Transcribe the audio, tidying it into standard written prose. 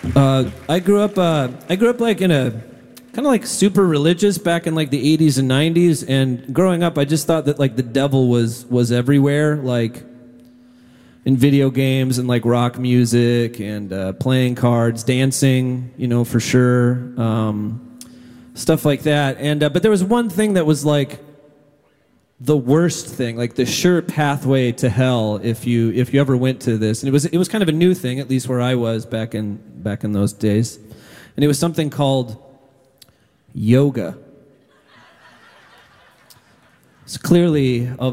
I grew up. I grew up like in a kind of like super religious back in like the 80s and 90s. And growing up, I just thought that like the devil was everywhere, like in video games and like rock music and playing cards, dancing, you know, for sure, stuff like that. And but there was one thing that was like the worst thing, like the sure pathway to hell if you ever went to this. And it was kind of a new thing, at least where I was back in those days. And it was something called yoga. It's clearly a